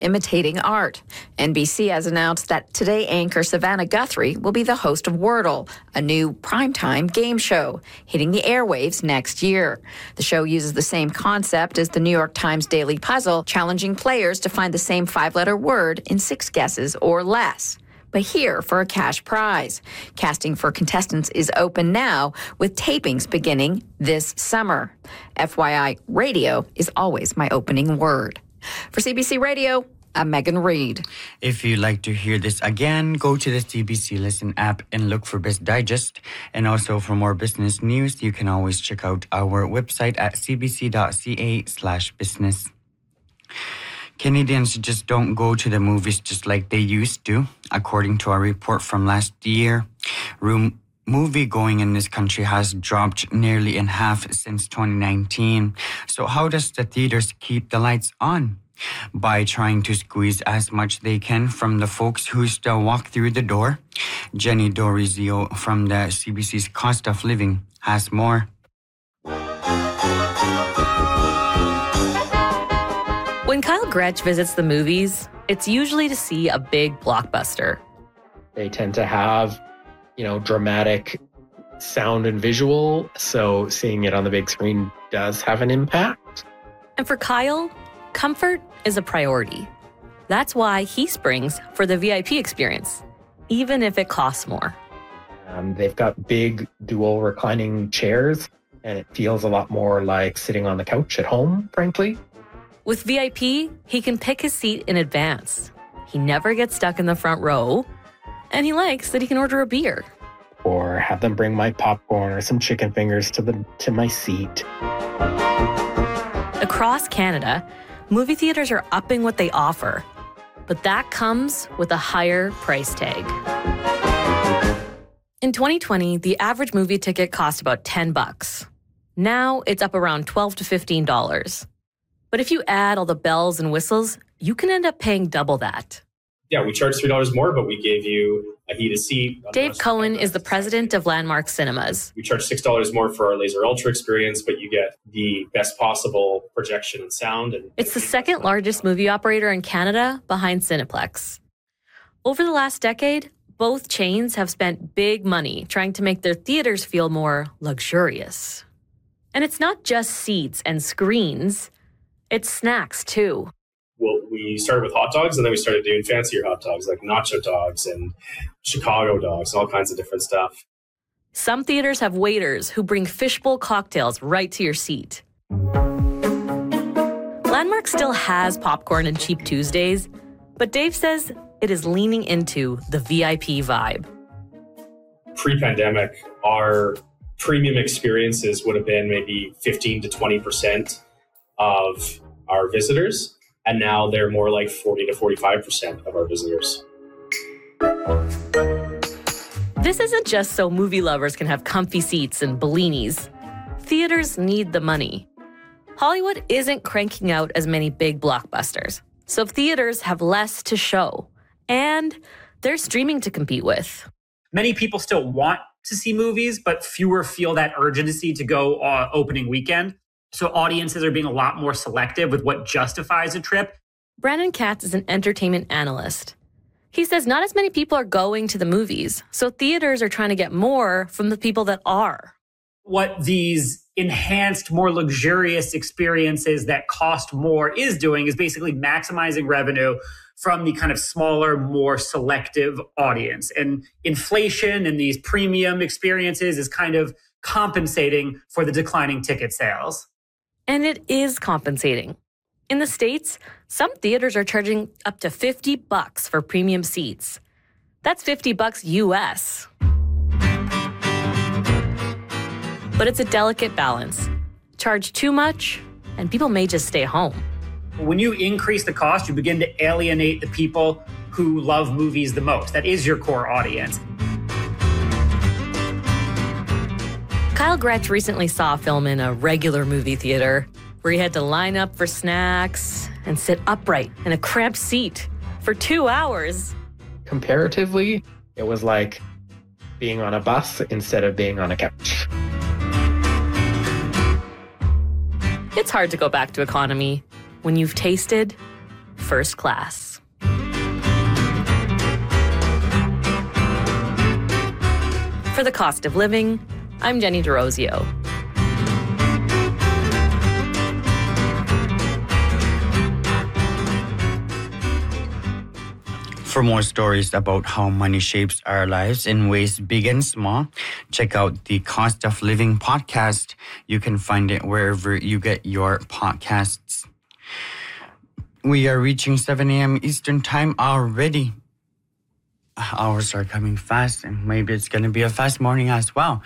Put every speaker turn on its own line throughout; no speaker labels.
imitating art. NBC has announced that Today anchor Savannah Guthrie will be the host of Wordle, a new primetime game show, hitting the airwaves next year. The show uses the same concept as the New York Times Daily Puzzle, challenging players to find the same five-letter word in 6 guesses or less. But here for a cash prize. Casting for contestants is open now, with tapings beginning this summer. FYI, radio is always my opening word. For CBC Radio, I'm Megan Reid.
If you'd like to hear this again, go to the CBC Listen app and look for Biz Digest. And also for more business news, you can always check out our website at cbc.ca/business. Canadians just don't go to the movies just like they used to, according to a report from last year. Movie going in this country has dropped nearly in half since 2019. So how does the theaters keep the lights on? By trying to squeeze as much they can from the folks who still walk through the door. Jenny Dorizio from the CBC's Cost of Living has more.
When Kyle Gretsch visits the movies, it's usually to see a big blockbuster.
They tend to have, dramatic sound and visual, so seeing it on the big screen does have an impact.
And for Kyle, comfort is a priority. That's why he springs for the VIP experience, even if it costs more.
They've got big dual reclining chairs, and it feels a lot more like sitting on the couch at home, frankly.
With VIP, he can pick his seat in advance. He never gets stuck in the front row, and he likes that he can order a beer.
Or have them bring my popcorn or some chicken fingers to my seat.
Across Canada, movie theaters are upping what they offer, but that comes with a higher price tag. In 2020, the average movie ticket cost about $10. Now it's up around $12 to $15. But if you add all the bells and whistles, you can end up paying double that.
Yeah, we charge $3 more, but we gave you a heated seat.
Dave Cohen is the president of Landmark Cinemas.
We charge $6 more for our Laser Ultra experience, but you get the best possible projection and sound.
It's the second largest movie operator in Canada behind Cineplex. Over the last decade, both chains have spent big money trying to make their theaters feel more luxurious. And it's not just seats and screens. It's snacks, too.
Well, we started with hot dogs, and then we started doing fancier hot dogs, like nacho dogs and Chicago dogs, and all kinds of different stuff.
Some theaters have waiters who bring fishbowl cocktails right to your seat. Landmark still has popcorn and cheap Tuesdays, but Dave says it is leaning into the VIP vibe.
Pre-pandemic, our premium experiences would have been maybe 15 to 20% of our visitors, and now they're more like 40 to 45% of our visitors.
This isn't just so movie lovers can have comfy seats and Bellinis. Theaters need the money. Hollywood isn't cranking out as many big blockbusters, so theaters have less to show, and they're streaming to compete with.
Many people still want to see movies, but fewer feel that urgency to go opening weekend. So audiences are being a lot more selective with what justifies a trip.
Brandon Katz is an entertainment analyst. He says not as many people are going to the movies, so theaters are trying to get more from the people that are.
What these enhanced, more luxurious experiences that cost more is doing is basically maximizing revenue from the kind of smaller, more selective audience. And inflation and these premium experiences is kind of compensating for the declining ticket sales.
And it is compensating. In the States, some theaters are charging up to $50 for premium seats. That's $50 US. But it's a delicate balance. Charge too much, and people may just stay home.
When you increase the cost, you begin to alienate the people who love movies the most. That is your core audience.
Kyle Gretsch recently saw a film in a regular movie theater where he had to line up for snacks and sit upright in a cramped seat for 2 hours.
Comparatively, it was like being on a bus instead of being on a couch.
It's hard to go back to economy when you've tasted first class. For The Cost of Living, I'm Jenny DeRozio.
For more stories about how money shapes our lives in ways big and small, check out the Cost of Living podcast. You can find it wherever you get your podcasts. We are reaching 7 a.m. Eastern Time already. Hours are coming fast, and maybe it's going to be a fast morning as well.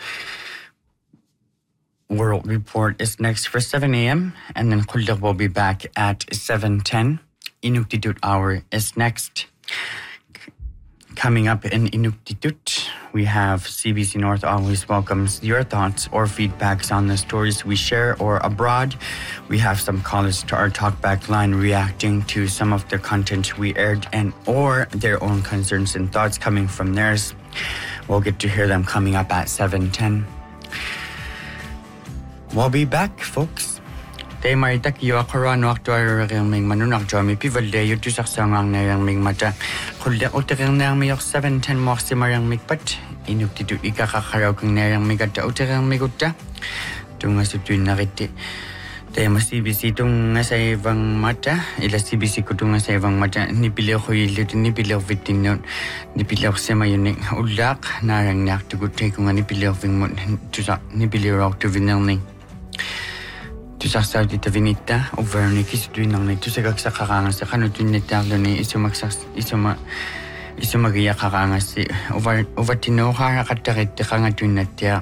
World Report is next for 7 a.m. and then Kuldak will be back at 7:10. Inuktitut Hour is next. Coming up in Inuktitut, we have CBC North always welcomes your thoughts or feedbacks on the stories we share or abroad. We have some callers to our talkback line reacting to some of the content we aired and or their own concerns and thoughts coming from theirs. We'll get to hear them coming up at 7:10. We'll be back, folks. Tay maritak yo akarano aktuar ming manunak jomi pivalde yo tu saksangang na yang ming mata kulda utakang na mayok 7:10 mo si marang mikpat inuktitut ikakakaraw kang na yang migata utakang migutta tunga sutuin nakiti tay mas CBC tung sa ibang mata ila CBC ko tung sa ibang mata nipili ko ilit nipili ko vitinot nipili ko sa mayunik ulak narang nak tugut tay kung nipili ko vingmot tusak nipili ko to vinelning Tusaksaw dito vinita over ni kisudwin lang nito sa kakangas sa kanutun nito ni isumagaya kakangas si over tino kakatarit kangatun nito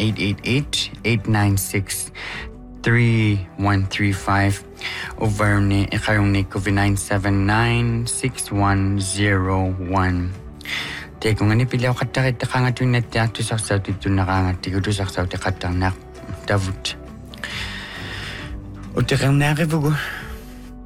1-888-896-3135 over ni ikarong ni COVID 979-6101 Te kung ani pilaw katarit kangatun nito tusaksaw dito nakangati tusaksaw dito katang nak Davut Utakang narivugo.